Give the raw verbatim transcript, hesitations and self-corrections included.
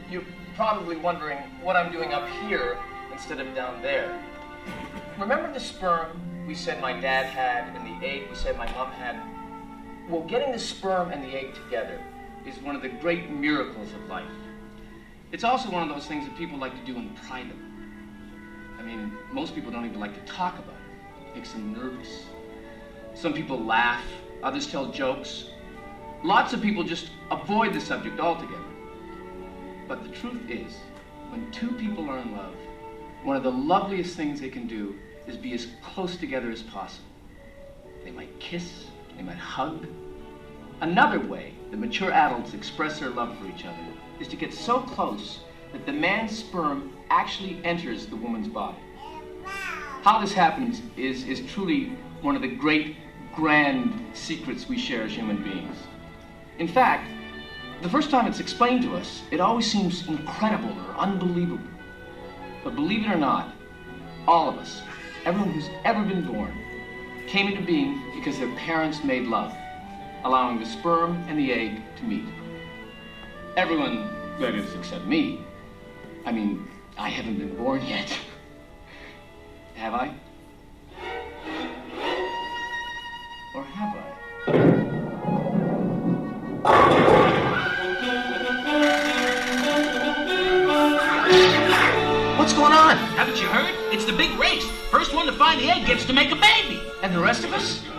You're probably wondering what I'm doing up here instead of down there. Remember the sperm we said my dad had and the egg we said my mom had? Well, getting the sperm and the egg together is one of the great miracles of life. It's also one of those things that people like to do in private. I mean, most people don't even like to talk about it. It makes them nervous. Some people laugh, others tell jokes. Lots of people just avoid the subject altogether. But the truth is, when two people are in love, one of the loveliest things they can do is be as close together as possible. They might kiss, they might hug. Another way that mature adults express their love for each other is to get so close that the man's sperm actually enters the woman's body. How this happens is, is truly one of the great, grand secrets we share as human beings. In fact, the first time it's explained to us, it always seems incredible or unbelievable. But believe it or not, all of us, everyone who's ever been born, came into being because their parents made love, allowing the sperm and the egg to meet. Everyone, that is, except me. I mean, I haven't been born yet. Have I? Or have I? What's going on? Haven't you heard? It's the big race. First one to find the egg gets to make a baby. And the rest of us?